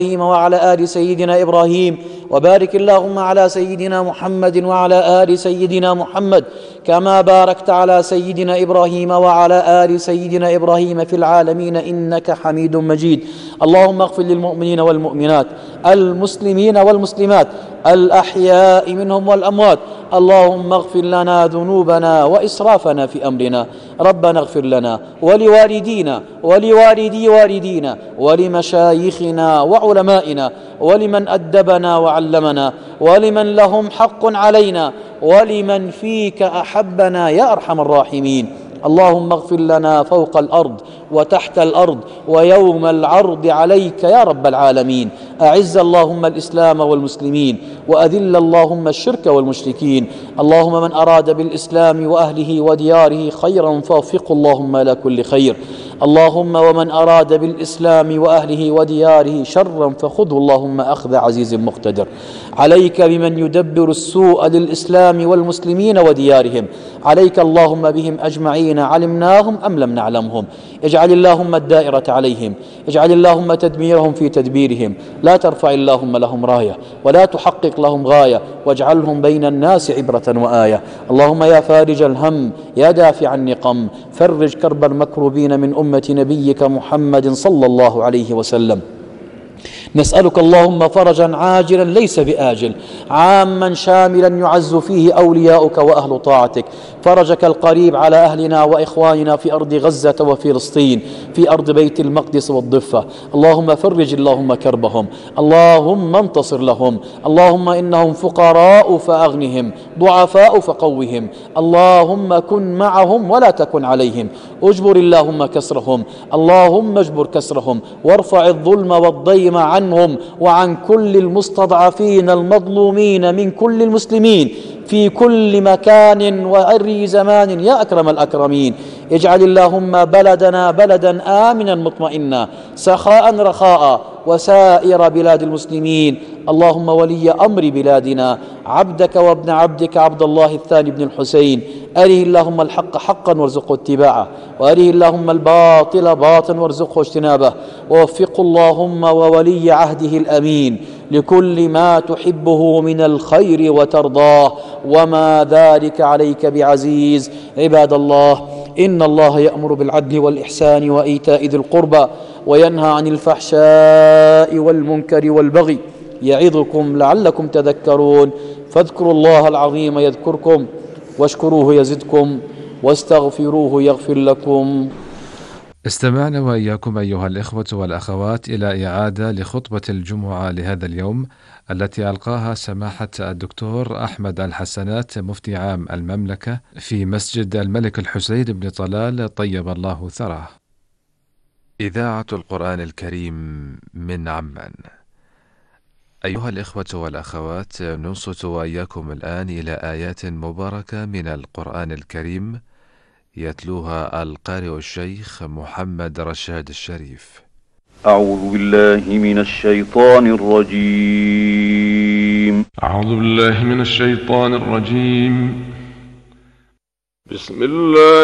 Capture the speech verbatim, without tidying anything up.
وعلى آل سيدنا إبراهيم، وبارك اللهم على سيدنا محمد وعلى آل سيدنا محمد كما باركت على سيدنا إبراهيم وعلى آل سيدنا إبراهيم في العالمين إنك حميد مجيد. اللهم اغفر للمؤمنين والمؤمنات، المسلمين والمسلمات، الأحياء منهم والأموات. اللهم اغفر لنا ذنوبنا وإسرافنا في أمرنا. ربنا اغفر لنا ولوالدينا ولوالدي والدينا ولمشايخنا وعلمائنا ولمن أدبنا وعلمنا ولمن لهم حق علينا ولمن فيك أحبنا يا أرحم الراحمين. اللهم اغفر لنا فوق الأرض وتحت الأرض ويوم العرض عليك يا رب العالمين. أعز اللهم الإسلام والمسلمين، وأذل اللهم الشرك والمشركين. اللهم من أراد بالإسلام وأهله ودياره خيرا فوفقه اللهم إلى كل خير. اللهم ومن أراد بالإسلام وأهله ودياره شرا فخذه اللهم أخذ عزيز مقتدر. عليك بمن يدبر السوء للإسلام والمسلمين وديارهم. عليك اللهم بهم أجمعين، علمناهم أم لم نعلمهم. اجعل اللهم الدائرة عليهم، اجعل اللهم تدميرهم في تدبيرهم. لا ترفع اللهم لهم راية ولا تحقق لهم غاية، واجعلهم بين الناس عبرة وآية. اللهم يا فارج الهم يا دافع النقم، فرج كرب المكروبين من أمة نبيك محمد صلى الله عليه وسلم. نسألك اللهم فرجا عاجلا ليس بآجل، عاما شاملا يعز فيه أولياؤك وأهل طاعتك. فرجك القريب على أهلنا وإخواننا في أرض غزة وفلسطين، في أرض بيت المقدس والضفة. اللهم فرج اللهم كربهم، اللهم انتصر لهم. اللهم إنهم فقراء فأغنهم، ضعفاء فقوهم. اللهم كن معهم ولا تكن عليهم. اجبر اللهم كسرهم، اللهم اجبر كسرهم، وارفع الظلم والضيم عنهم وعن كل المستضعفين المظلومين من كل المسلمين في كل مكان وأي زمان يا أكرم الأكرمين. اجعل اللهم بلدنا بلدا آمنا مطمئنا سخاء رخاء، وسائر بلاد المسلمين. اللهم ولي أمر بلادنا عبدك وابن عبدك عبد الله الثاني بن الحسين، أره اللهم الحق حقا وارزقه اتباعه، وأره اللهم الباطل باطلا وارزقه اجتنابه. ووفقه اللهم وولي عهده الأمين لكل ما تحبه من الخير وترضاه، وما ذلك عليك بعزيز. عباد الله، إن الله يأمر بالعدل والإحسان وإيتاء ذي القربى وينهى عن الفحشاء والمنكر والبغي، يعظكم لعلكم تذكرون. فاذكروا الله العظيم يذكركم، واشكروه يزدكم، واستغفروه يغفر لكم. استمعنا وإياكم أيها الإخوة والأخوات إلى إعادة لخطبة الجمعة لهذا اليوم التي ألقاها سماحة الدكتور أحمد الحسنات مفتي عام المملكة في مسجد الملك الحسين بن طلال طيب الله ثراه. إذاعة القرآن الكريم من عمان. أيها الإخوة والأخوات، ننصت وإياكم الآن إلى آيات مباركة من القرآن الكريم يتلوها القارئ الشيخ محمد رشاد الشريف. أعوذ بالله من الشيطان الرجيم. أعوذ بالله من الشيطان الرجيم. بسم الله